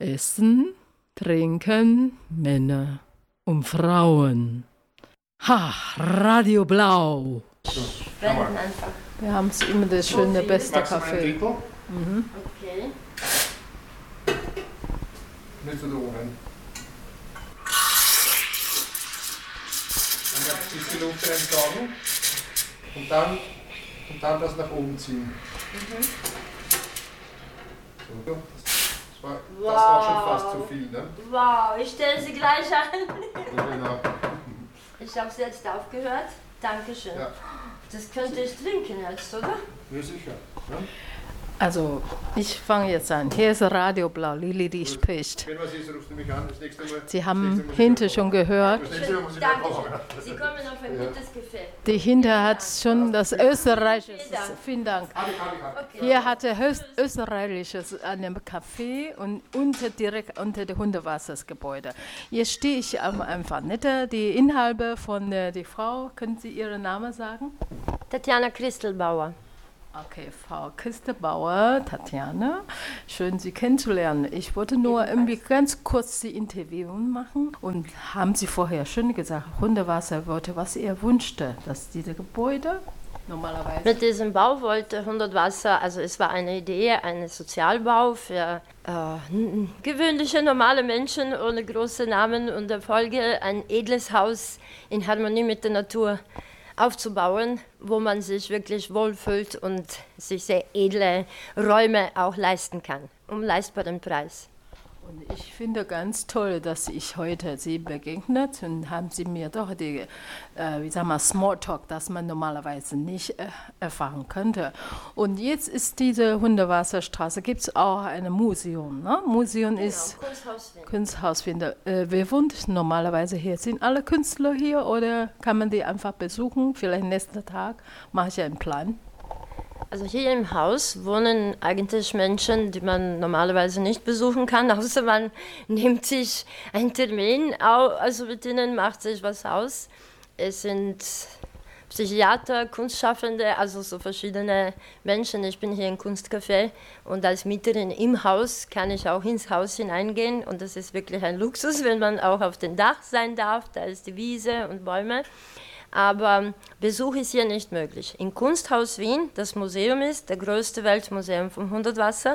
Essen, Trinken, Männer und Frauen. Ha, Radio Blau. Wenden einfach. Wir haben es immer das schöne, beste Kaffee. Mhm. Okay. Nicht so unten. Dann ein bisschen Luft reintragen und dann das nach oben ziehen. Mhm. So, das war schon fast zu viel, ne? Wow, ich stelle sie gleich an. Ja, genau. Ich habe es jetzt aufgehört. Dankeschön. Ja. Das könnte ich trinken jetzt, oder? Ja, sicher. Ja? Also, ich fange jetzt an. Hier ist Radio Blau, Lili, die spricht. Wenn was ist, rufst du mich an. Das nächste Mal. Sie haben hinter schon gehört. Dankeschön. Sie kommen auf ein gutes Café. Die hinter hat schon das österreichische. Vielen Dank. Hier hatte österreichisches an dem Café und direkt unter dem Hundewassersgebäude. Jetzt stehe ich einfach nicht. Die Inhaber von die Frau, können Sie Ihren Namen sagen? Tatjana Christelbauer. Okay, Frau Christelbauer, Tatjana, schön Sie kennenzulernen. Ich wollte nur irgendwie ganz kurz die Interview machen und haben Sie vorher schon gesagt, Hundewasser wollte, was er wünschte, dass diese Gebäude normalerweise... Mit diesem Bau wollte Hundertwasser, also es war eine Idee, ein Sozialbau für gewöhnliche, normale Menschen ohne große Namen und Erfolge, ein edles Haus in Harmonie mit der Natur aufzubauen, wo man sich wirklich wohlfühlt und sich sehr edle Räume auch leisten kann, um leistbaren Preis. Und ich finde ganz toll, dass ich heute Sie begegnet und haben Sie mir doch die, Smalltalk, das man normalerweise nicht erfahren könnte. Und jetzt ist diese Hundewasserstraße, gibt es auch ein Museum. Ne? Museum Genau, ist Kunsthaus Wien. Wer wohnt normalerweise hier? Sind alle Künstler hier oder kann man die einfach besuchen? Vielleicht nächsten Tag mache ich einen Plan. Also hier im Haus wohnen eigentlich Menschen, die man normalerweise nicht besuchen kann, außer man nimmt sich einen Termin, also mit ihnen macht sich was aus. Es sind Psychiater, Kunstschaffende, also so verschiedene Menschen. Ich bin hier im Kunstcafé und als Mieterin im Haus kann ich auch ins Haus hineingehen und das ist wirklich ein Luxus, wenn man auch auf dem Dach sein darf, da ist die Wiese und Bäume. Aber Besuch ist hier nicht möglich. Im Kunsthaus Wien, das Museum ist, der größte Weltmuseum vom Hundertwasser,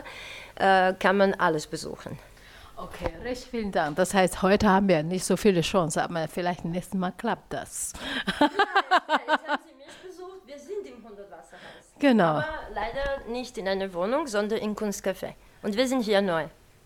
kann man alles besuchen. Okay, recht vielen Dank. Das heißt, heute haben wir nicht so viele Chancen, aber vielleicht nächstes Mal klappt das. Ja, jetzt haben Sie mich besucht, wir sind im Hundertwasserhaus. Genau. Aber leider nicht in einer Wohnung, sondern im Kunstcafé. Und wir sind hier neu.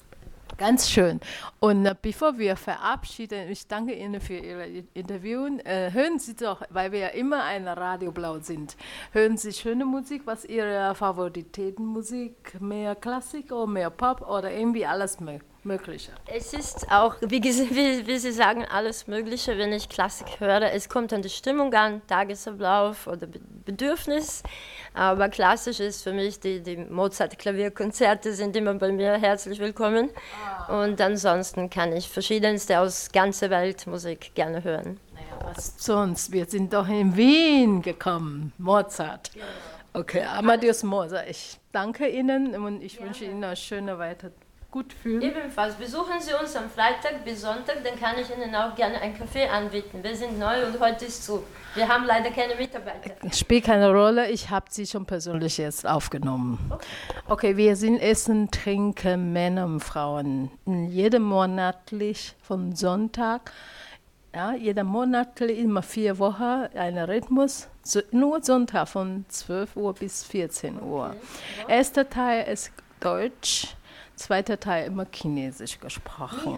Ganz schön. Und bevor wir verabschieden, ich danke Ihnen für Ihr Interview. Hören Sie doch, weil wir ja immer ein Radio Blau sind, hören Sie schöne Musik, was Ihre Favoritätenmusik, mehr Klassik oder mehr Pop oder irgendwie alles Mögliche? Es ist auch, wie Sie sagen, alles Mögliche, wenn ich Klassik höre. Es kommt an die Stimmung an, Tagesablauf oder Bedürfnis. Aber klassisch ist für mich, die Mozart-Klavierkonzerte sind immer bei mir herzlich willkommen. Und ansonsten kann ich verschiedenste aus ganzer Welt Musik gerne hören. Naja, was sonst? Wir sind doch in Wien gekommen, Mozart. Ja. Okay, Amadeus Mozart. Ich danke Ihnen und ich wünsche Ihnen eine schöne Weiter. Gut fühlen. Ebenfalls besuchen Sie uns am Freitag bis Sonntag, dann kann ich Ihnen auch gerne einen Kaffee anbieten. Wir sind neu und heute ist zu. Wir haben leider keine Mitarbeiter. Spielt keine Rolle, ich habe Sie schon persönlich jetzt aufgenommen. Okay, wir sind Essen, Trinken, Männer und Frauen. Jeden monatlich von Sonntag, jeder monatlich immer 4 Wochen, ein Rhythmus. Nur Sonntag von 12 Uhr bis 14 Uhr. Okay. Erster Teil ist Deutsch. Zweiter Teil immer Chinesisch gesprochen.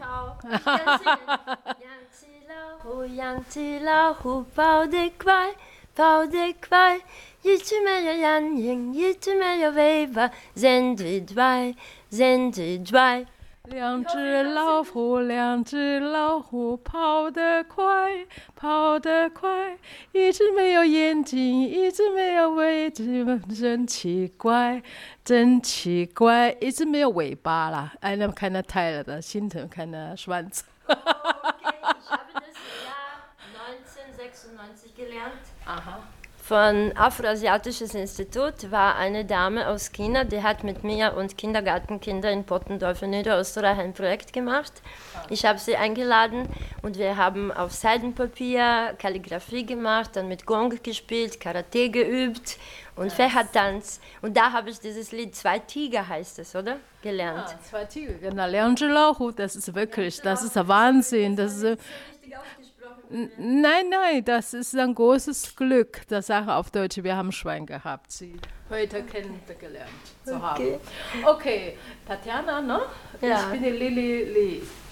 Yang Zi Lao Hu Bao De Kwai, Yi Zhi Me Yo Yan Ying, Yi Zhi Me Yo Wei Ba, Zen Zhi Zhuai. 两只老虎，两只老虎，跑得快，跑得快。一只没有眼睛，一只没有尾，真奇怪，真奇怪。一只没有尾巴啦，einer keine Teile, das hinten keine Schwanz. Okay, ich habe das im Jahr 1996 gelernt. Aha. von Afroasiatisches Institut war eine Dame aus China, die hat mit mir und Kindergartenkindern in Pottendorf in Niederösterreich ein Projekt gemacht. Ich habe sie eingeladen und wir haben auf Seidenpapier Kalligrafie gemacht, dann mit Gong gespielt, Karate geübt und Fächertanz. Und da habe ich dieses Lied Zwei Tiger heißt es, oder? Gelernt. Ja, Zwei Tiger, genau. Leangelo, das ist wirklich, das ist der Wahnsinn. Das ist, nein, das ist ein großes Glück, das Sache auf Deutsch. Wir haben Schwein gehabt, sie heute kennengelernt zu haben. Okay, Tatjana, ne? Ja. Ich bin die Lili Lee.